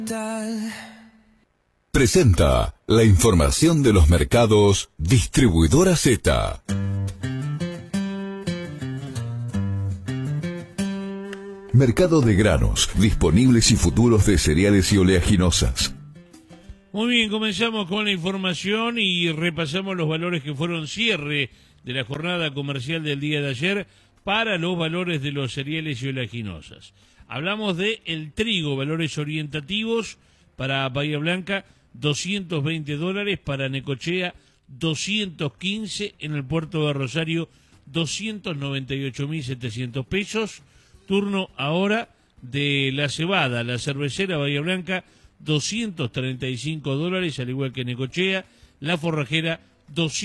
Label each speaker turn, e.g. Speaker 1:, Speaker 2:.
Speaker 1: Presenta la información de los mercados Distribuidora Z. Mercado de granos, disponibles y futuros de cereales y oleaginosas.
Speaker 2: Muy bien, comenzamos con la información y repasamos los valores que fueron cierre de la jornada comercial del día de ayer para los valores de los cereales y oleaginosas. Hablamos de el trigo, valores orientativos para Bahía Blanca, $220, para Necochea, 215, en el puerto de Rosario, 298.700 pesos. Turno ahora de la cebada, la cervecera Bahía Blanca, $235, al igual que Necochea, la forrajera, $200.